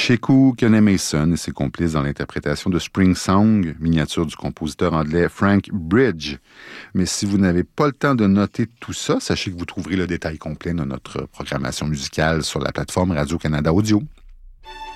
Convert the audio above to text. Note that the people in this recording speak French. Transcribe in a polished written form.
Sheku Kanemason et ses complices dans l'interprétation de Spring Song, miniature du compositeur anglais Frank Bridge. Mais si vous n'avez pas le temps de noter tout ça, sachez que vous trouverez le détail complet de notre programmation musicale sur la plateforme Radio-Canada Audio.